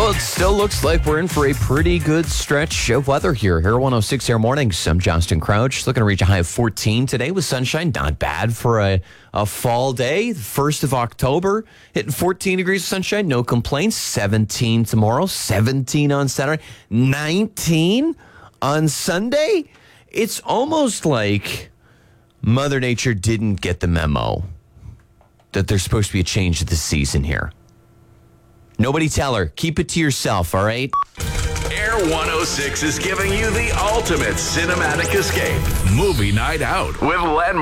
Well, it still looks like we're in for a pretty good stretch of weather here. Here at 106 Air Mornings, I'm Justin Crouch. Looking to reach a high of 14 today with sunshine. Not bad for a fall day. The 1st of October, hitting 14 degrees of sunshine. No complaints. 17 tomorrow, 17 on Saturday, 19 on Sunday. It's almost like Mother Nature didn't get the memo that there's supposed to be a change of the season here. Nobody tell her. Keep it to yourself, all right? Air 106 is giving you the ultimate cinematic escape. Movie night out with Len